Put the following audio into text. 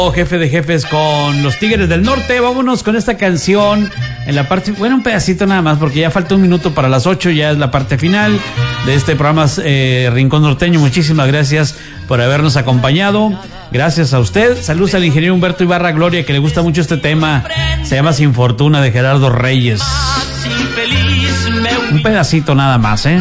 Jefe de jefes con los Tigres del Norte. Vámonos con esta canción en la parte, bueno, un pedacito nada más, porque ya falta un minuto para las 8, ya es la parte final de este programa Rincón Norteño. Muchísimas gracias por habernos acompañado. Gracias a usted. Saludos al ingeniero Humberto Ibarra Gloria, que le gusta mucho este tema. Se llama Sin Fortuna, de Gerardo Reyes. Un pedacito nada más,